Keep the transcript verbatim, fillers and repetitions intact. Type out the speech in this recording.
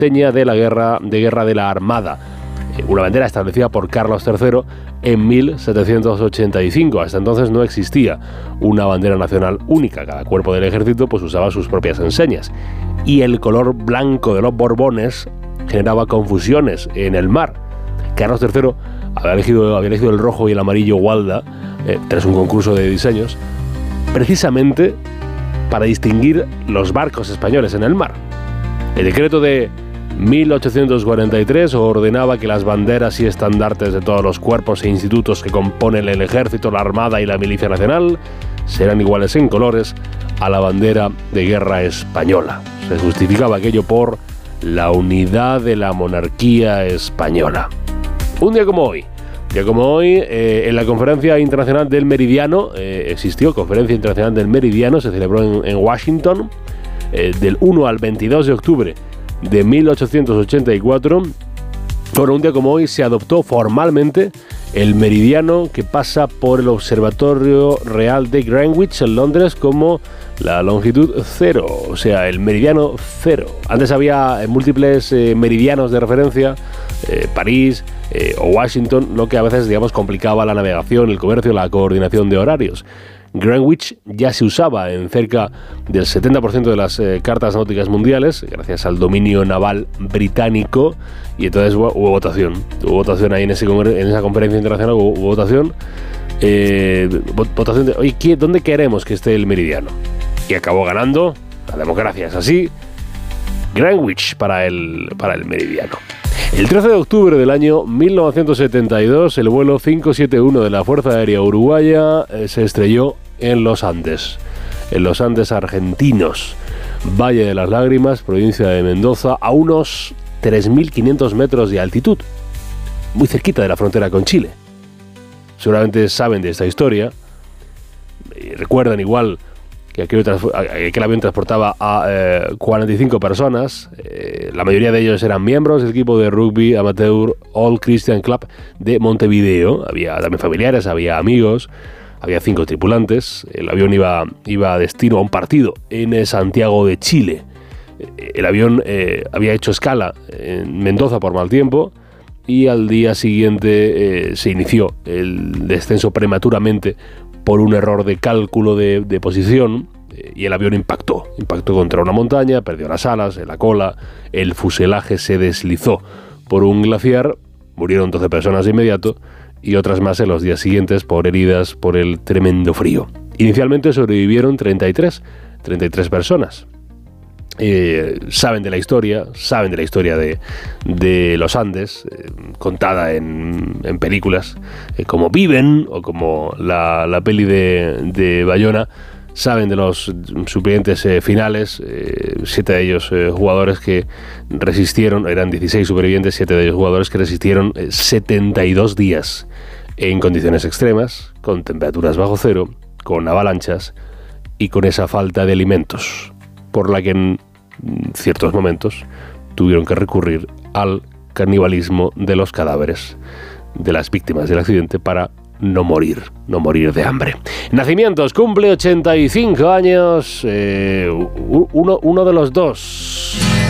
seña de la guerra de guerra de la Armada, una bandera establecida por Carlos tercero en mil setecientos ochenta y cinco. Hasta entonces no existía una bandera nacional única. Cada cuerpo del ejército pues usaba sus propias enseñas. Y el color blanco de los Borbones generaba confusiones en el mar. Carlos tercero había elegido, había elegido el rojo y el amarillo Gualda, eh, tras un concurso de diseños, precisamente para distinguir los barcos españoles en el mar. El decreto de mil ochocientos cuarenta y tres ordenaba que las banderas y estandartes de todos los cuerpos e institutos que componen el ejército, la armada y la milicia nacional serán iguales en colores a la bandera de guerra española. Se justificaba aquello por la unidad de la monarquía española. Un día como hoy, día como hoy, eh, en la Conferencia Internacional del Meridiano, eh, existió Conferencia Internacional del Meridiano, se celebró en, en Washington, eh, del uno al veintidós de octubre de mil ochocientos ochenta y cuatro. Bueno, un día como hoy se adoptó formalmente el meridiano que pasa por el Observatorio Real de Greenwich en Londres como la longitud cero, o sea, el meridiano cero. Antes había múltiples eh, meridianos de referencia, eh, París eh, o Washington, lo que a veces, digamos, complicaba la navegación, el comercio, la coordinación de horarios. Greenwich ya se usaba en cerca del setenta por ciento de las eh, cartas náuticas mundiales, gracias al dominio naval británico, y entonces hubo, hubo votación. Hubo votación ahí en, ese congre- en esa conferencia internacional, hubo, hubo votación. Eh, votación de, oye, ¿qué, ¿dónde queremos que esté el meridiano? Y acabó ganando la democracia. Es así, Greenwich para el, para el meridiano. El trece de octubre del año mil novecientos setenta y dos, el vuelo cinco setenta y uno de la Fuerza Aérea Uruguaya eh, se estrelló en los Andes, en los Andes argentinos, Valle de las Lágrimas, provincia de Mendoza, a unos tres mil quinientos metros de altitud, muy cerquita de la frontera con Chile. Seguramente saben de esta historia, y recuerdan igual que aquel, aquel avión transportaba a eh, cuarenta y cinco personas, eh, la mayoría de ellos eran miembros del equipo de rugby amateur All Christian Club de Montevideo. Había también familiares, había amigos, había cinco tripulantes. El avión iba, iba a destino a un partido en Santiago de Chile. El avión eh, había hecho escala en Mendoza por mal tiempo y al día siguiente eh, se inició el descenso prematuramente por un error de cálculo de, de posición, eh, y el avión impactó. Impactó contra una montaña, perdió las alas, la cola, el fuselaje se deslizó por un glaciar, murieron doce personas de inmediato y otras más en los días siguientes por heridas por el tremendo frío. Inicialmente sobrevivieron treinta y tres personas. Eh, saben de la historia, saben de la historia de, de los Andes, eh, contada en, en películas eh, como Viven o como la, la peli de, de Bayona. Saben de los supervivientes eh, finales, eh, siete de ellos eh, jugadores que resistieron, eran dieciséis supervivientes, siete de ellos jugadores que resistieron eh, setenta y dos días en condiciones extremas, con temperaturas bajo cero, con avalanchas y con esa falta de alimentos, por la que en ciertos momentos tuvieron que recurrir al canibalismo de los cadáveres de las víctimas del accidente para no morir, no morir de hambre. Nacimientos, cumple ochenta y cinco años, eh, uno, uno de los dos.